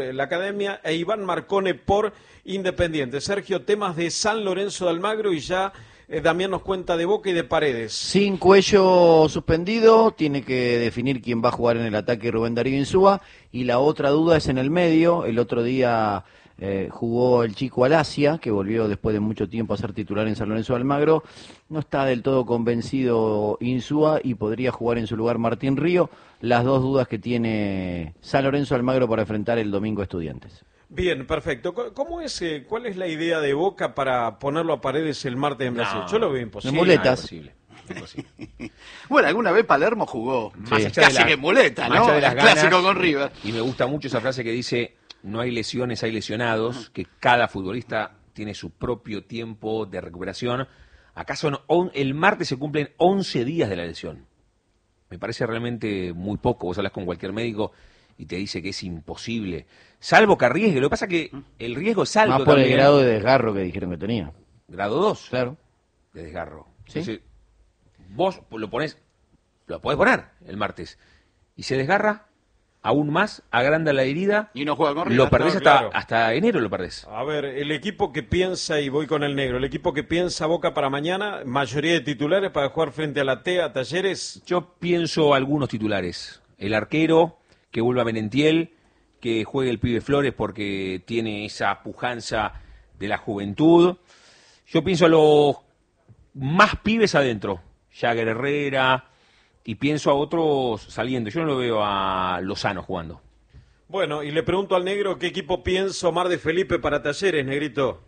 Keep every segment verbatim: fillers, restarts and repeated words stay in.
La Academia e Iván Marcone por Independiente. Sergio, temas de San Lorenzo de Almagro y ya eh, Damián nos cuenta de Boca y de Paredes. Sin Cuello suspendido, tiene que definir quién va a jugar en el ataque Rubén Darío Insúa, y la otra duda es en el medio. El otro día eh, jugó el chico Alasia, que volvió después de mucho tiempo a ser titular en San Lorenzo de Almagro. No está del todo convencido Insúa y podría jugar en su lugar Martín Río. Las dos dudas que tiene San Lorenzo de Almagro para enfrentar el domingo a Estudiantes. Bien, perfecto. ¿Cómo es, eh, ¿Cuál es la idea de Boca para ponerlo a Paredes el martes en Brasil? No, Yo lo veo imposible. De muletas. No, imposible. Imposible. Bueno, alguna vez Palermo jugó Más sí. allá casi de la- que muleta, más ¿no? allá de las El clásico ganas, con River. Y me gusta mucho esa frase que dice: no hay lesiones, hay lesionados, que cada futbolista tiene su propio tiempo de recuperación. Acá son on, el martes se cumplen once días de la lesión. Me parece realmente muy poco. Vos hablas con cualquier médico y te dice que es imposible, salvo que arriesgue. Lo que pasa es que el riesgo es alto. Más por también. el grado de desgarro que dijeron que tenía. Grado dos. Claro. De desgarro. ¿Sí? Entonces, vos lo ponés, lo podés poner el martes, y se desgarra aún más, agranda la herida, Y no juega con River. lo perdés No, hasta, claro. hasta enero, lo perdés. A ver, el equipo que piensa, y voy con el negro, el equipo que piensa Boca para mañana, mayoría de titulares para jugar frente a la T E A, Talleres. Yo pienso algunos titulares. El arquero, que vuelva Menentiel, que juegue el pibe Flores porque tiene esa pujanza de la juventud. Yo pienso a los más pibes adentro, Jagger Herrera, y pienso a otros saliendo. Yo no lo veo a Lozano jugando. Bueno, y le pregunto al negro qué equipo piensa Omar de Felipe para Talleres, negrito.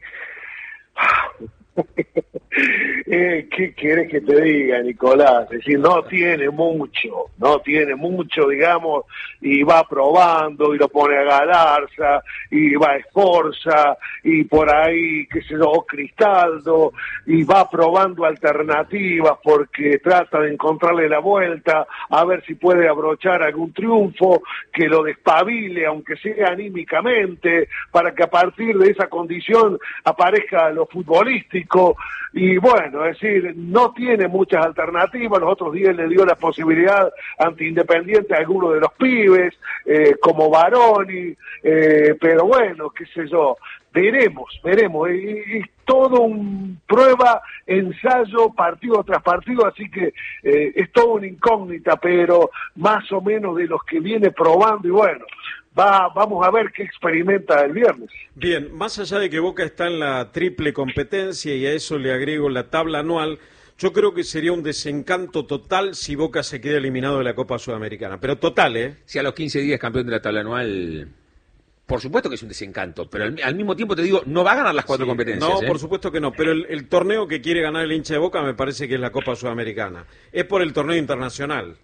Eh, ¿Qué querés que te diga, Nicolás? Es decir, no tiene mucho, no tiene mucho, digamos, y va probando, y lo pone a Galarza, y va a Esforza, y por ahí, qué sé yo, Cristaldo, y va probando alternativas porque trata de encontrarle la vuelta, a ver si puede abrochar algún triunfo, que lo despabile, aunque sea anímicamente, para que a partir de esa condición aparezca lo futbolístico. Y bueno, es decir, no tiene muchas alternativas. Los otros días le dio la posibilidad ante Independiente a alguno de los pibes, eh, como Baroni, eh, pero bueno, qué sé yo, veremos, veremos. Y, y todo un prueba, ensayo, partido tras partido, así que eh, es todo una incógnita, pero más o menos de los que viene probando, y bueno, Va, vamos a ver qué experimenta el viernes. Bien, más allá de que Boca está en la triple competencia y a eso le agrego la tabla anual, yo creo que sería un desencanto total si Boca se queda eliminado de la Copa Sudamericana. Pero total, ¿eh? Si a los quince días campeón de la tabla anual, por supuesto que es un desencanto, pero al, al mismo tiempo te digo, no va a ganar las cuatro Sí, competencias. No, ¿eh? por supuesto que no, pero el, el torneo que quiere ganar el hincha de Boca me parece que es la Copa Sudamericana. Es por el torneo internacional.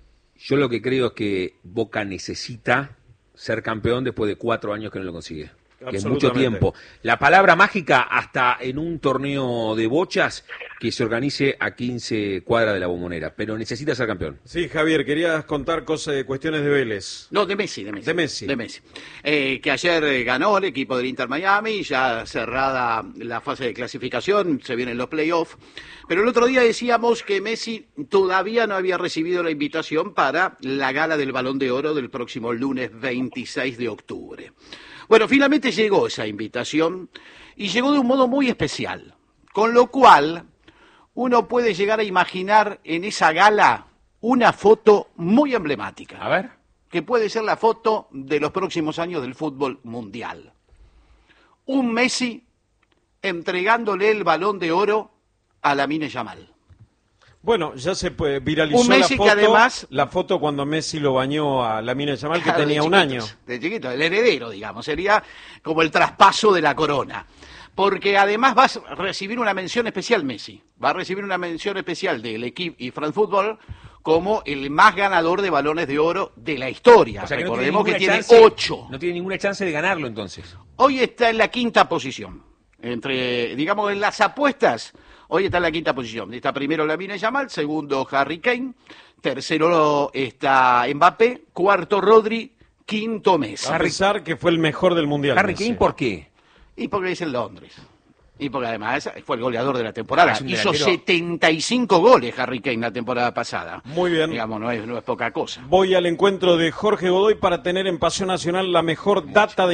Yo lo que creo es que Boca necesita ser campeón después de cuatro años que no lo consigue. Que es mucho tiempo. La palabra mágica hasta en un torneo de bochas que se organice a quince cuadras de la Bombonera, pero necesita ser campeón. Sí, Javier, querías contar cosas de cuestiones de Vélez. No, de Messi, de Messi. De Messi. De Messi. Eh, que ayer eh, ganó el equipo del Inter Miami, ya cerrada la fase de clasificación, se vienen los playoffs. Pero el otro día decíamos que Messi todavía no había recibido la invitación para la gala del Balón de Oro del próximo lunes veintiséis de octubre. Bueno, finalmente llegó esa invitación y llegó de un modo muy especial, con lo cual uno puede llegar a imaginar en esa gala una foto muy emblemática. A ver. Que puede ser la foto de los próximos años del fútbol mundial. Un Messi entregándole el Balón de Oro a Lamine Yamal. Bueno, ya se puede, viralizó Un Messi la foto, que además- la foto cuando Messi lo bañó a Lamine Yamal, que Claro, tenía de un chiquitos, año. De chiquito, el heredero, digamos, sería como el traspaso de la corona. Porque además va a recibir una mención especial Messi. Va a recibir una mención especial del equipo y France Football como el más ganador de balones de oro de la historia. O sea que no tiene Recordemos que ninguna tiene chance- ocho. No tiene ninguna chance de ganarlo entonces. Hoy está en la quinta posición. Entre, digamos, en las apuestas, hoy está en la quinta posición. Está primero Lamine Yamal, segundo Harry Kane, tercero está Mbappé, cuarto Rodri, quinto Messi. A pesar que fue el mejor del Mundial. Harry Messi. Kane, ¿por qué? Y porque es en Londres. Y porque además fue el goleador de la temporada. Es un Hizo delantero. setenta y cinco goles Harry Kane la temporada pasada. Muy bien. Digamos, no es, no es poca cosa. Voy al encuentro de Jorge Godoy para tener en Pasión Nacional la mejor data de